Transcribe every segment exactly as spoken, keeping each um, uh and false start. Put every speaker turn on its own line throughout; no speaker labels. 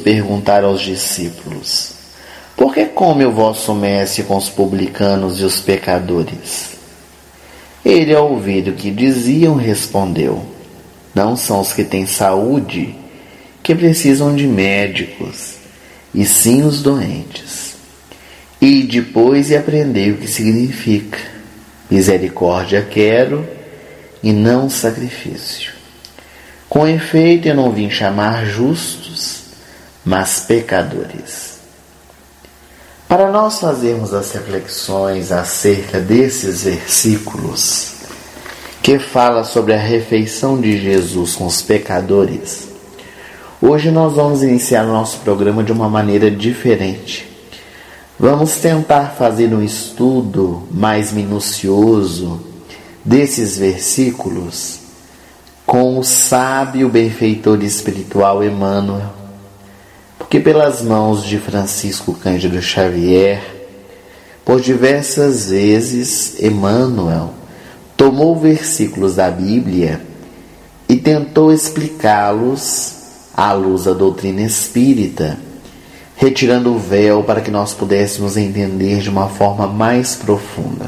perguntar aos discípulos: por que come o vosso mestre com os publicanos e os pecadores? Ele, ao ouvir o que diziam, respondeu: não são os que têm saúde que precisam de médicos, e sim os doentes. E depois e aprendei o que significa: misericórdia quero e não sacrifício. Com efeito, eu não vim chamar justos, mas pecadores. Para nós fazermos as reflexões acerca desses versículos que fala sobre a refeição de Jesus com os pecadores, hoje nós vamos iniciar o nosso programa de uma maneira diferente. Vamos tentar fazer um estudo mais minucioso desses versículos com o sábio benfeitor espiritual Emmanuel, porque pelas mãos de Francisco Cândido Xavier, por diversas vezes, Emmanuel tomou versículos da Bíblia e tentou explicá-los à luz da doutrina espírita, retirando o véu para que nós pudéssemos entender de uma forma mais profunda.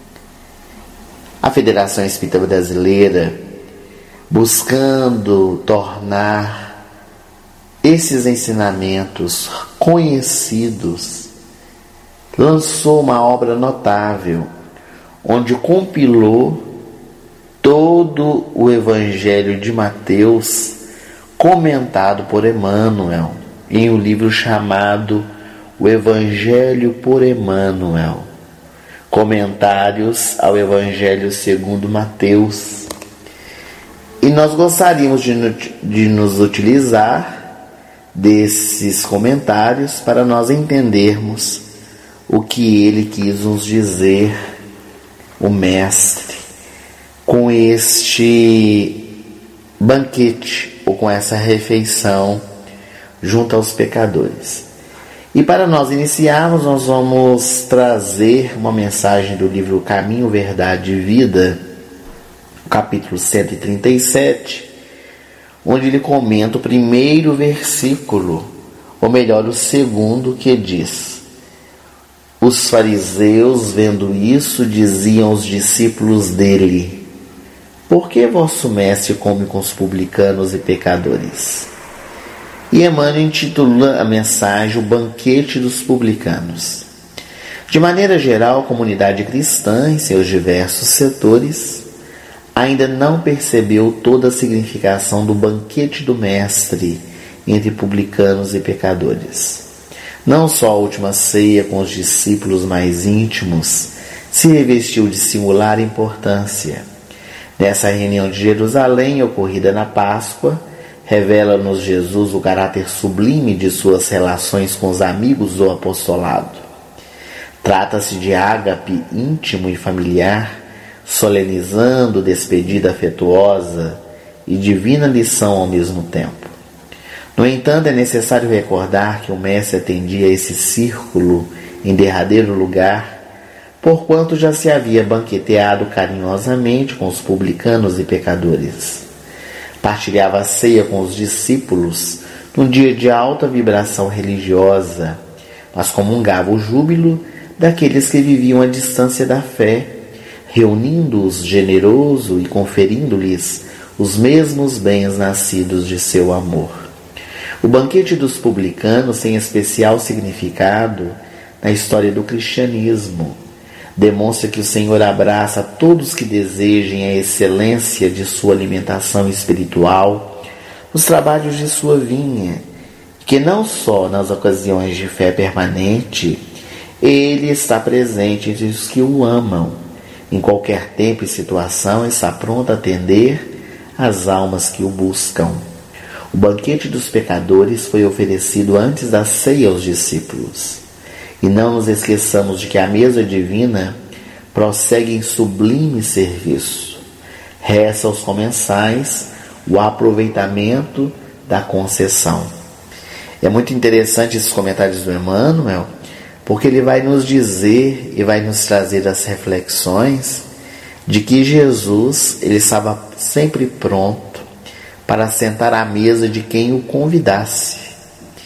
A Federação Espírita Brasileira, buscando tornar esses ensinamentos conhecidos, lançou uma obra notável, onde compilou todo o Evangelho de Mateus, comentado por Emmanuel, em um livro chamado O Evangelho por Emmanuel, Comentários ao Evangelho segundo Mateus. E nós gostaríamos de, de nos utilizar desses comentários para nós entendermos o que ele quis nos dizer, o Mestre, com este banquete ou com essa refeição junto aos pecadores. E para nós iniciarmos, nós vamos trazer uma mensagem do livro Caminho, Verdade e Vida, capítulo cento e trinta e sete, onde ele comenta o primeiro versículo, ou melhor, o segundo, que diz: os fariseus, vendo isso, diziam aos discípulos dele: por que vosso mestre come com os publicanos e pecadores? E Emmanuel intitula a mensagem O Banquete dos Publicanos. De maneira geral, a comunidade cristã, em seus diversos setores, ainda não percebeu toda a significação do banquete do Mestre entre publicanos e pecadores. Não só a última ceia com os discípulos mais íntimos se revestiu de singular importância. Nessa reunião de Jerusalém, ocorrida na Páscoa, revela-nos Jesus o caráter sublime de suas relações com os amigos do apostolado. Trata-se de ágape íntimo e familiar, solenizando despedida afetuosa e divina lição ao mesmo tempo. No entanto, é necessário recordar que o Mestre atendia a esse círculo em derradeiro lugar, porquanto já se havia banqueteado carinhosamente com os publicanos e pecadores. Partilhava a ceia com os discípulos num dia de alta vibração religiosa, mas comungava o júbilo daqueles que viviam à distância da fé, reunindo-os generoso e conferindo-lhes os mesmos bens nascidos de seu amor. O banquete dos publicanos tem especial significado na história do cristianismo. Demonstra que o Senhor abraça todos que desejem a excelência de sua alimentação espiritual, os trabalhos de sua vinha, que não só nas ocasiões de fé permanente, ele está presente entre os que o amam. Em qualquer tempo e situação está pronto a atender às almas que o buscam. O banquete dos pecadores foi oferecido antes da ceia aos discípulos. E não nos esqueçamos de que a mesa divina prossegue em sublime serviço. Resta aos comensais o aproveitamento da concessão. É muito interessante esses comentários do Emmanuel, porque ele vai nos dizer e vai nos trazer as reflexões de que Jesus ele estava sempre pronto para sentar à mesa de quem o convidasse.